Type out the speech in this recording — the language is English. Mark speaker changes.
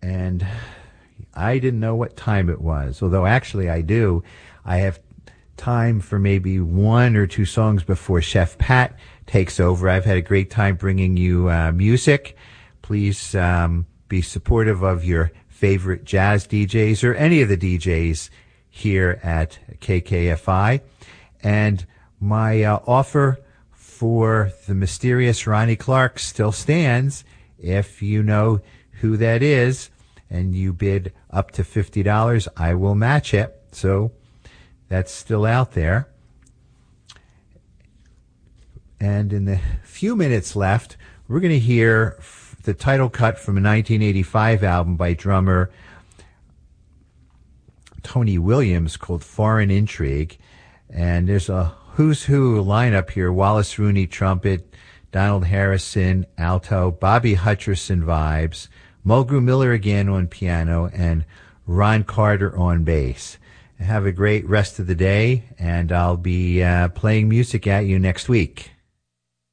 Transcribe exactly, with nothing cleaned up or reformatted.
Speaker 1: and I didn't know what time it was, although actually I do. I have time for maybe one or two songs before Chef Pat takes over. I've had a great time bringing you uh, music. Please um, be supportive of your favorite jazz D Js or any of the D Js here at K K F I. And my uh, offer for the mysterious Ronnie Clark still stands. If you know who that is and you bid up to fifty dollars, I will match it. So that's still out there. And in the few minutes left, we're going to hear the title cut from a nineteen eighty-five album by drummer Tony Williams called Foreign Intrigue. And there's a who's who lineup here: Wallace Rooney, trumpet; Donald Harrison, alto; Bobby Hutcherson, vibes; Mulgrew Miller again on piano; and Ron Carter on bass. Have a great rest of the day, and I'll be uh, playing music at you next week.